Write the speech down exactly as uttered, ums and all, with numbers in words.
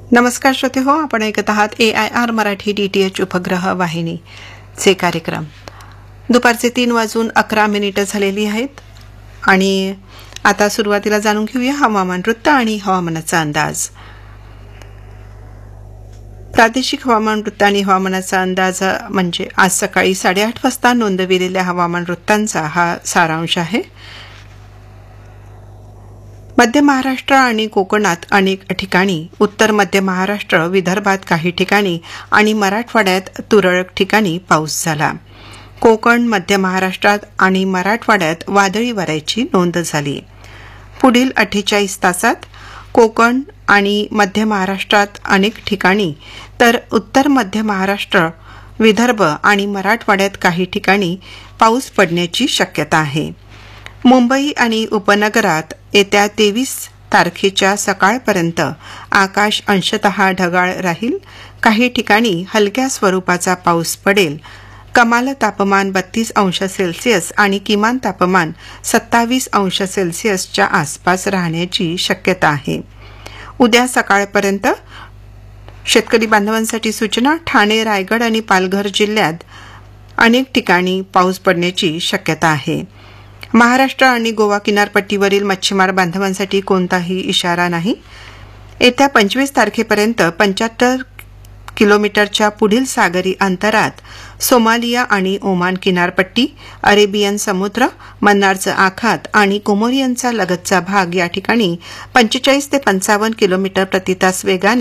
नमस्कार श्रोते हो, आपण ऐकत आहात ए I R Marathi D T H उपग्रह वाहिनीचे कार्यक्रम. दुपारचे तीन वाजून अकरा मिनिटं झालेली आहेत आणि आता सुरुवातीला जाणून घेऊया हवामान वृत्त आणि हवामानाचा अंदाज. प्रादेशिक हवामान वृत्त आणि हवामानाचा अंदाज म्हणजे आज सकाळी साडेआठ वाजता नोंदविलेल्या हवामान वृत्तांचा हा सारांश आहे. मध्य महाराष्ट्र आणि कोकणात अनेक ठिकाणी, उत्तर मध्य महाराष्ट्र, विदर्भात काही ठिकाणी आणि मराठवाड्यात तुरळक ठिकाणी पाऊस झाला. कोकण, मध्य महाराष्ट्रात आणि मराठवाड्यात वादळी वाऱ्याची नोंद झाली. पुढील अठ्ठेचाळीस तासात कोकण आणि मध्य महाराष्ट्रात अनेक ठिकाणी तर उत्तर मध्य महाराष्ट्र, विदर्भ आणि मराठवाड्यात काही ठिकाणी पाऊस पडण्याची शक्यता आहे. मुंबई आणि उपनगरात येत्या तेवीस तारखेच्या सकाळपर्यंत आकाश अंशतः ढगाळ राहील. काही ठिकाणी हलक्या स्वरूपाचा पाऊस पडेल. कमाल तापमान बत्तीस अंश सेल्सिअस आणि किमान तापमान सत्तावीस अंश सेल्सिअसच्या आसपास राहण्याची शक्यता आहे. उद्या सकाळपर्यंत शेतकरी बांधवांसाठी सूचना. ठाणे, रायगड आणि पालघर जिल्ह्यात अनेक ठिकाणी पाऊस पडण्याची शक्यता आहे. महाराष्ट्र आणि गोवा किनारपट्टीवरील मच्छीमार बांधवांसाठी कोणताही इशारा नाही. येत्या पंचवीस तारखेपर्यंत पंच्याहत्तर किलोमीटरच्या पुढील सागरी अंतरात सोमालिया आणि ओमान किनारपट्टी, अरेबियन समुद्र, मन्नारचं आखात आणि कोमोरियनचा लगतचा भाग या ठिकाणी पंचेचाळीस ते पंचावन्न किलोमीटर प्रतितास वेगाने